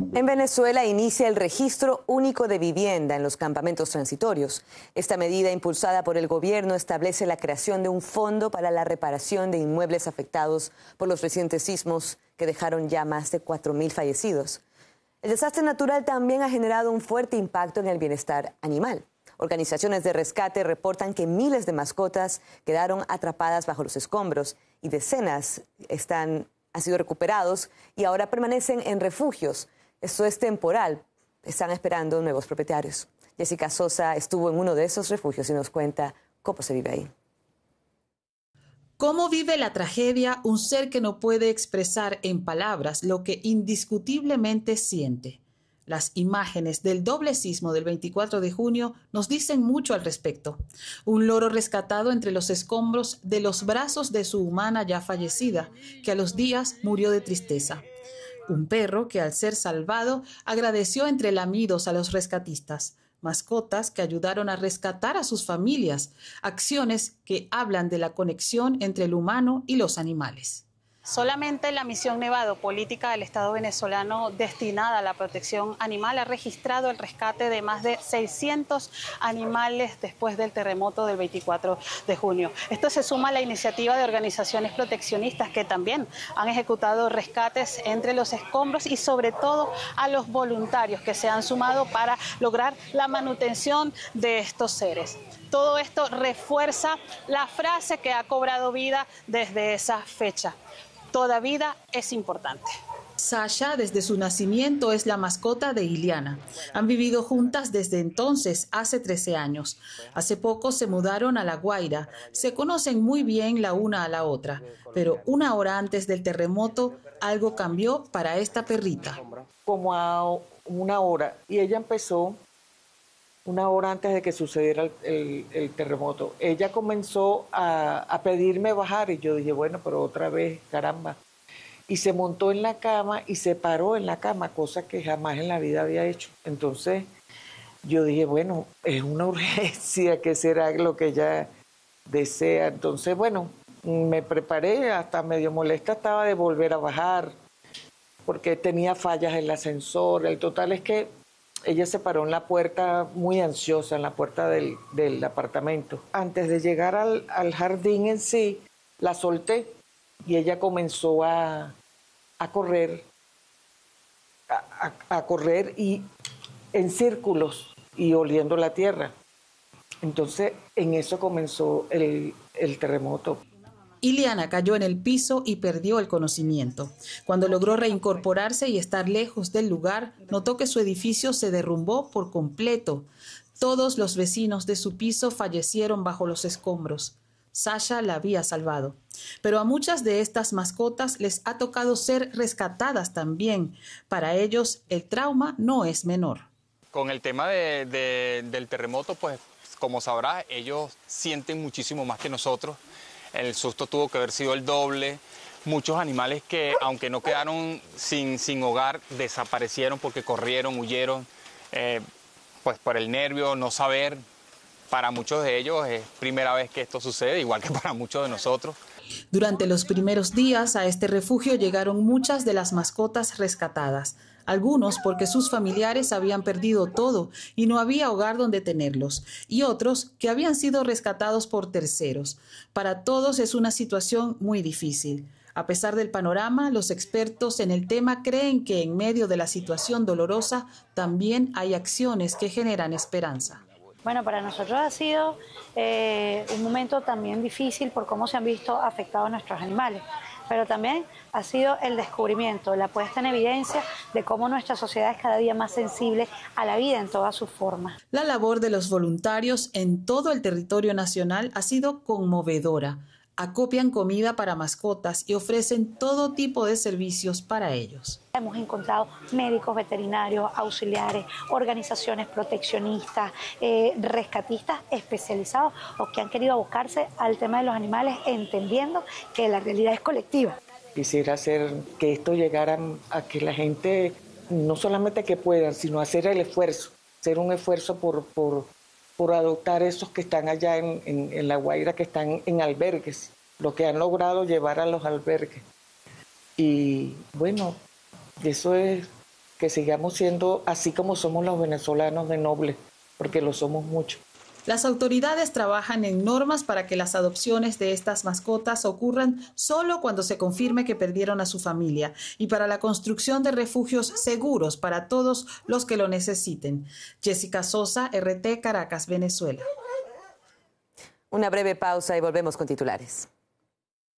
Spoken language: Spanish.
En Venezuela inicia el registro único de vivienda en los campamentos transitorios. Esta medida, impulsada por el gobierno, establece la creación de un fondo para la reparación de inmuebles afectados por los recientes sismos que dejaron ya más de 4.000 fallecidos. El desastre natural también ha generado un fuerte impacto en el bienestar animal. Organizaciones de rescate reportan que miles de mascotas quedaron atrapadas bajo los escombros y decenas han sido recuperados y ahora permanecen en refugios. Esto es temporal. Están esperando nuevos propietarios. Jessica Sosa estuvo en uno de esos refugios y nos cuenta cómo se vive ahí. ¿Cómo vive la tragedia un ser que no puede expresar en palabras lo que indiscutiblemente siente? Las imágenes del doble sismo del 24 de junio nos dicen mucho al respecto. Un loro rescatado entre los escombros de los brazos de su humana ya fallecida, que a los días murió de tristeza. Un perro que al ser salvado agradeció entre lamidos a los rescatistas. Mascotas que ayudaron a rescatar a sus familias. Acciones que hablan de la conexión entre el humano y los animales. Solamente la misión Nevado, política del Estado venezolano destinada a la protección animal, ha registrado el rescate de más de 600 animales después del terremoto del 24 de junio. Esto se suma a la iniciativa de organizaciones proteccionistas que también han ejecutado rescates entre los escombros y sobre todo a los voluntarios que se han sumado para lograr la manutención de estos seres. Todo esto refuerza la frase que ha cobrado vida desde esa fecha. Toda vida es importante. Sasha, desde su nacimiento, es la mascota de Iliana. Han vivido juntas desde entonces, hace 13 años. Hace poco se mudaron a La Guaira. Se conocen muy bien la una a la otra. Pero una hora antes del terremoto, algo cambió para esta perrita. Como a una hora. Y ella empezó una hora antes de que sucediera el terremoto. Ella comenzó a pedirme bajar y yo dije, bueno, pero otra vez, caramba. Y se montó en la cama y se paró en la cama, cosa que jamás en la vida había hecho. Entonces yo dije, bueno, es una urgencia, ¿qué será lo que ella desea? Entonces, bueno, me preparé, hasta medio molesta estaba de volver a bajar, porque tenía fallas en el ascensor. El total es que ella se paró en la puerta muy ansiosa, en la puerta del apartamento. Antes de llegar al jardín en sí, la solté y ella comenzó a correr, a correr y en círculos y oliendo la tierra. Entonces, en eso comenzó el terremoto. Iliana cayó en el piso y perdió el conocimiento. Cuando logró reincorporarse y estar lejos del lugar, notó que su edificio se derrumbó por completo. Todos los vecinos de su piso fallecieron bajo los escombros. Sasha la había salvado. Pero a muchas de estas mascotas les ha tocado ser rescatadas también. Para ellos, el trauma no es menor. Con el tema del terremoto, pues, como sabrás, ellos sienten muchísimo más que nosotros. El susto tuvo que haber sido el doble. Muchos animales que, aunque no quedaron sin hogar, desaparecieron porque corrieron, huyeron, pues por el nervio, no saber. Para muchos de ellos es primera vez que esto sucede, igual que para muchos de nosotros. Durante los primeros días a este refugio llegaron muchas de las mascotas rescatadas. Algunos porque sus familiares habían perdido todo y no había hogar donde tenerlos, y otros que habían sido rescatados por terceros. Para todos es una situación muy difícil. A pesar del panorama, los expertos en el tema creen que en medio de la situación dolorosa también hay acciones que generan esperanza. Bueno, para nosotros ha sido un momento también difícil por cómo se han visto afectados nuestros animales, pero también ha sido el descubrimiento, la puesta en evidencia de cómo nuestra sociedad es cada día más sensible a la vida en todas sus formas. La labor de los voluntarios en todo el territorio nacional ha sido conmovedora. Acopian comida para mascotas y ofrecen todo tipo de servicios para ellos. Hemos encontrado médicos veterinarios, auxiliares, organizaciones proteccionistas, rescatistas especializados o que han querido abocarse al tema de los animales entendiendo que la realidad es colectiva. Quisiera hacer que esto llegara a que la gente, no solamente que puedan, sino hacer el esfuerzo, hacer un esfuerzo por adoptar esos que están allá en La Guaira, que están en albergues, lo que han logrado llevar a los albergues. Y bueno, eso es que sigamos siendo así como somos los venezolanos de nobles, porque lo somos mucho. Las autoridades trabajan en normas para que las adopciones de estas mascotas ocurran solo cuando se confirme que perdieron a su familia y para la construcción de refugios seguros para todos los que lo necesiten. Jessica Sosa, RT, Caracas, Venezuela. Una breve pausa y volvemos con titulares.